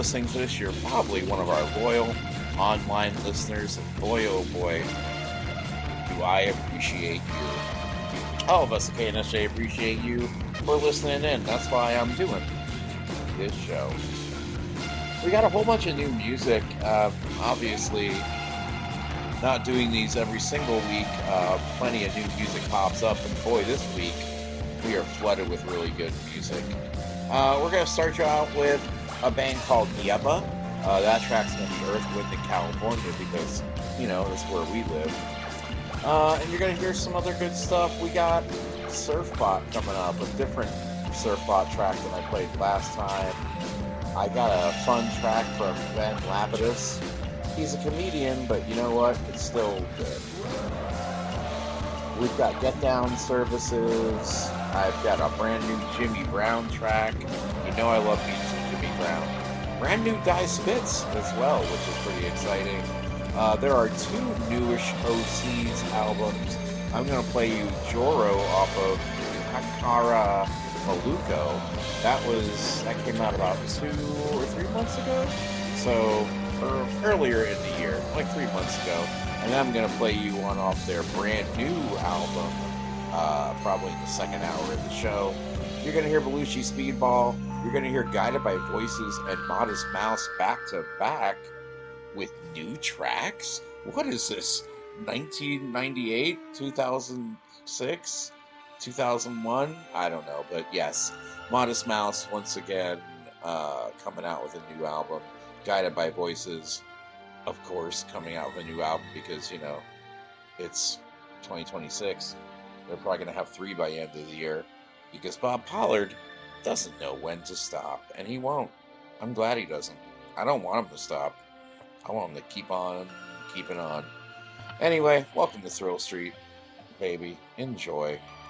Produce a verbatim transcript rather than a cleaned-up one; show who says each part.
Speaker 1: listening to this, you're probably one of our loyal online listeners, and boy, oh boy, do I appreciate you. All of us at K N S J appreciate you for listening in. That's why I'm doing this show. We got a whole bunch of new music. Uh, obviously, not doing these every single week. Uh, plenty of new music pops up, and boy, this week we are flooded with really good music. Uh, we're going to start you out with a band called Yeba. Uh, that track's going to be Earth, Wind, and California because, you know, that's where we live. Uh, and you're going to hear some other good stuff. We got Surfbot coming up, a different Surfbot track than I played last time. I got a fun track from Ben Lapidus. He's a comedian, but you know what? It's still good. We've got Get Down Services. I've got a brand new Jimmy Brown track. You know I love me some Jimmy Brown. Brand new Die Spitz as well, which is pretty exciting. Uh, there are two newish O Cs albums. I'm going to play you Joro off of Hakara Maluko. That was that came out about two or three months ago. So or earlier in the year, like three months ago. And then I'm going to play you one off their brand new album, uh, probably in the second hour of the show. You're going to hear Belushi Speedball. You're going to hear Guided by Voices and Modest Mouse back to back with new tracks. What is this? nineteen ninety-eight, two thousand six, two thousand one? I don't know, but yes, Modest Mouse once again uh, coming out with a new album. Guided by Voices, of course, coming out with a new album because, you know, it's twenty twenty-six. They're probably going to have three by the end of the year because Bob Pollard doesn't know when to stop, and he won't. I'm glad he doesn't. I don't want him to stop. I want him to keep on keeping on. Anyway, welcome to Thrill Street, baby. Enjoy.